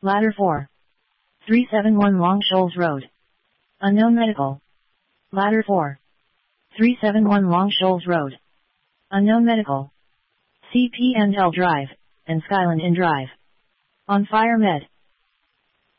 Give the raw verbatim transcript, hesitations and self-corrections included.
Ladder four. three seventy-one Long Shoals Road. Unknown Medical. Ladder four. three seventy-one Long Shoals Road. Unknown Medical. C P and L Drive, and Skyland Inn Drive. On Fire Med.